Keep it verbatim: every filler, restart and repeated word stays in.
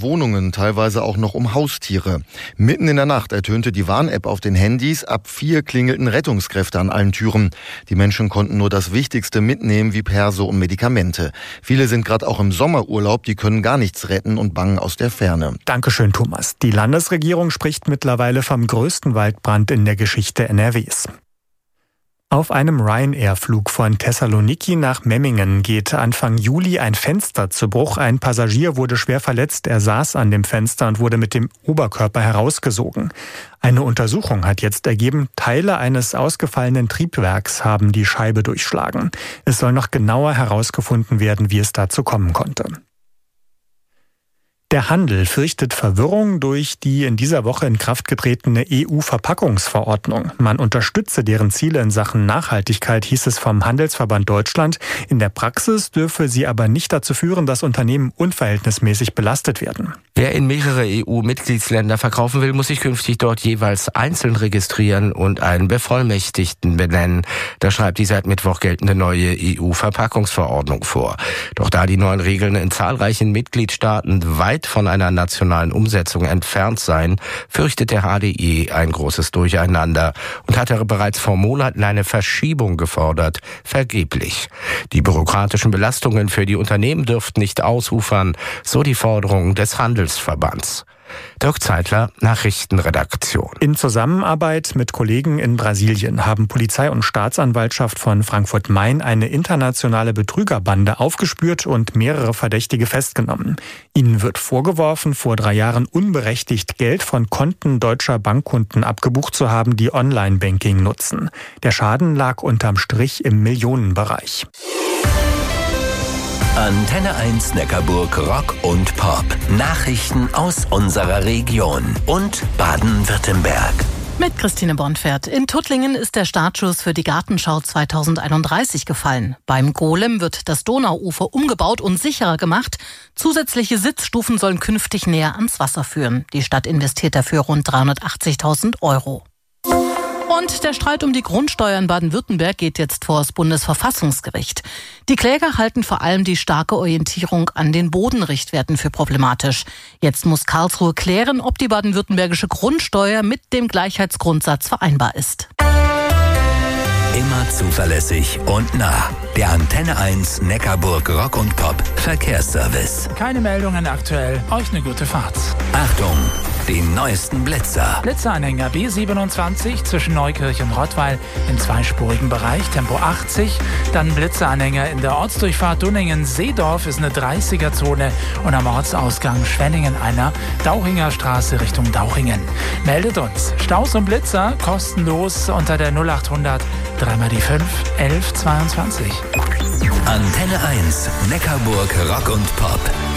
Wohnungen, teilweise auch noch um Haustiere. Mitten in der Nacht ertönte die Warn-App auf den Handys. Ab vier klingelten Rettungskräfte an allen Türen. Die Menschen konnten nur das Wichtigste mitnehmen, wie Perso und Medikamente. Viele sind gerade auch im Sommerurlaub, die können gar nichts retten und bangen aus der Ferne. Dankeschön, Thomas. Die Landesregierung spricht mittlerweile vom größten Waldbrand in der Geschichte N R Ws. Auf einem Ryanair-Flug von Thessaloniki nach Memmingen geht Anfang Juli ein Fenster zu Bruch. Ein Passagier wurde schwer verletzt. Er saß an dem Fenster und wurde mit dem Oberkörper herausgesogen. Eine Untersuchung hat jetzt ergeben, Teile eines ausgefallenen Triebwerks haben die Scheibe durchschlagen. Es soll noch genauer herausgefunden werden, wie es dazu kommen konnte. Der Handel fürchtet Verwirrung durch die in dieser Woche in Kraft getretene E U-Verpackungsverordnung. Man unterstütze deren Ziele in Sachen Nachhaltigkeit, hieß es vom Handelsverband Deutschland. In der Praxis dürfe sie aber nicht dazu führen, dass Unternehmen unverhältnismäßig belastet werden. Wer in mehrere E U-Mitgliedsländer verkaufen will, muss sich künftig dort jeweils einzeln registrieren und einen Bevollmächtigten benennen. Das schreibt die seit Mittwoch geltende neue E U-Verpackungsverordnung vor. Doch da die neuen Regeln in zahlreichen Mitgliedstaaten weit von einer nationalen Umsetzung entfernt seien, fürchtet der H D E ein großes Durcheinander und hatte bereits vor Monaten eine Verschiebung gefordert, vergeblich. Die bürokratischen Belastungen für die Unternehmen dürften nicht ausufern, so die Forderung des Handelsverbands. Dirk Zeitler, Nachrichtenredaktion. In Zusammenarbeit mit Kollegen in Brasilien haben Polizei und Staatsanwaltschaft von Frankfurt-Main eine internationale Betrügerbande aufgespürt und mehrere Verdächtige festgenommen. Ihnen wird vorgeworfen, vor drei Jahren unberechtigt Geld von Konten deutscher Bankkunden abgebucht zu haben, die Online-Banking nutzen. Der Schaden lag unterm Strich im Millionenbereich. Antenne eins Neckarburg Rock und Pop. Nachrichten aus unserer Region und Baden-Württemberg. Mit Christine Bonfert. In Tuttlingen ist der Startschuss für die Gartenschau zweitausendeinunddreißig gefallen. Beim Golem wird das Donauufer umgebaut und sicherer gemacht. Zusätzliche Sitzstufen sollen künftig näher ans Wasser führen. Die Stadt investiert dafür rund dreihundertachtzigtausend Euro. Und der Streit um die Grundsteuer in Baden-Württemberg geht jetzt vor das Bundesverfassungsgericht. Die Kläger halten vor allem die starke Orientierung an den Bodenrichtwerten für problematisch. Jetzt muss Karlsruhe klären, ob die baden-württembergische Grundsteuer mit dem Gleichheitsgrundsatz vereinbar ist. Immer zuverlässig und nah. Der Antenne eins Neckarburg Rock und Pop Verkehrsservice. Keine Meldungen aktuell. Euch eine gute Fahrt. Achtung, die neuesten Blitzer. Blitzeranhänger B siebenundzwanzig zwischen Neukirch und Rottweil im zweispurigen Bereich, Tempo achtzig. Dann Blitzeranhänger in der Ortsdurchfahrt Dunningen-Seedorf ist eine dreißiger-Zone und am Ortsausgang Schwenningen einer Dauchinger Straße Richtung Dauchingen. Meldet uns. Staus und Blitzer kostenlos unter der null achthundert drei mal die fünf elf zweiundzwanzig. Antenne eins Neckarburg Rock und Pop.